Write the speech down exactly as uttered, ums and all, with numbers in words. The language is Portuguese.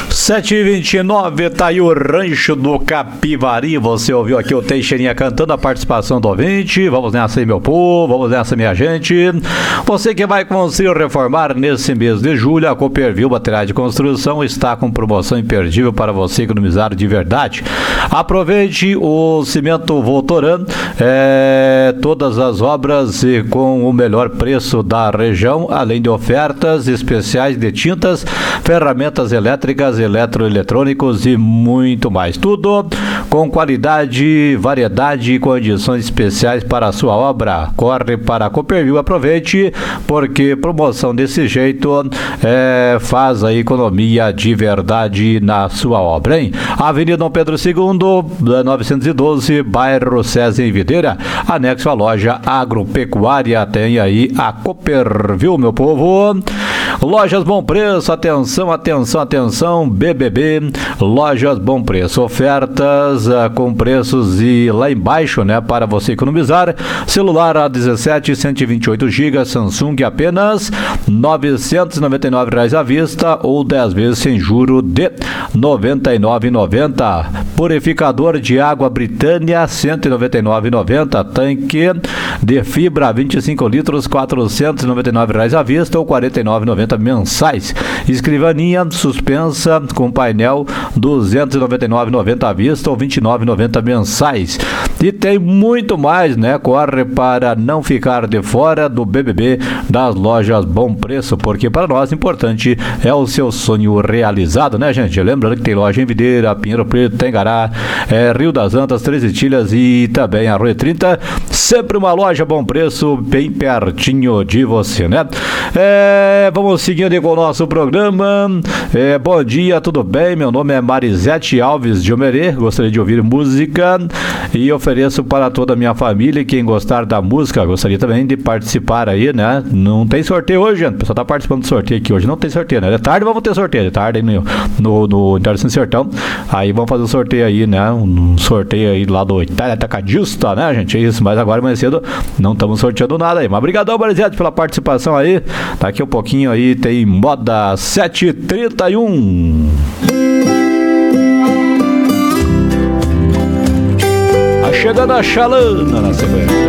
sete e vinte e nove, tá aí o Rancho do Capivari. Você ouviu aqui o Teixeirinha cantando, a participação do ouvinte. Vamos nessa aí, meu povo, vamos nessa, minha gente. Você que vai construir ou reformar nesse mês de julho, a Copperville Materiais de Construção está com promoção imperdível para você economizar de verdade. Aproveite o cimento Voltoran, é, todas as obras e com o melhor preço da região, além de ofertas especiais de tintas, ferramentas elétricas, eletroeletrônicos e muito mais. Tudo com qualidade, variedade e condições especiais para a sua obra. Corre para a Copperville, aproveite, porque promoção desse jeito é, faz a economia de verdade na sua obra, hein? Avenida Dom Pedro segundo, novecentos e doze, bairro César em Videira, anexo à loja agropecuária. Tem aí a Copperville, meu povo. Lojas Bom Preço, atenção, atenção, atenção, B B B, Lojas Bom Preço, ofertas uh, com preços e lá embaixo, né, para você economizar. Celular A dezessete, cento e vinte e oito gigas, Samsung apenas novecentos e noventa e nove reais à vista ou dez vezes sem juro de noventa e nove reais e noventa centavos. Purificador de água Britânia, cento e noventa e nove reais e noventa centavos. Tanque de fibra vinte e cinco litros, quatrocentos e noventa e nove reais à vista ou quarenta e nove reais e noventa centavos mensais. Escrivaninha suspensa com painel, duzentos e noventa e nove reais e noventa centavos à vista ou vinte e nove reais e noventa centavos mensais. E tem muito mais, né? Corre para não ficar de fora do B B B das Lojas Bom Preço, porque para nós importante é o seu sonho realizado, né, gente? Lembrando que tem loja em Videira, Pinheiro Preto, Tengará, é, Rio das Antas, Três Itilhas e também a Rua trinta. Sempre uma loja Bom Preço bem pertinho de você, né? É, vamos seguindo com o nosso programa. É, bom dia, tudo bem? Meu nome é Marisete Alves de Omerê. Gostaria de ouvir música e ofereço para toda a minha família. Quem gostar da música, gostaria também de participar aí, né? Não tem sorteio hoje, gente. O pessoal tá participando do sorteio aqui hoje. Não tem sorteio, né? De tarde vamos ter sorteio. De tarde aí no, no, no Interessante Sertão. Aí vamos fazer um sorteio aí, né? Um sorteio aí lá do Itália Atacadista, né, gente? É isso. Mas agora mais cedo não estamos sorteando nada aí. Mas obrigadão, Marisete, pela participação aí. Daqui um pouquinho aí tem moda sete e trinta e um. Tá chegando a Xalana na sequência.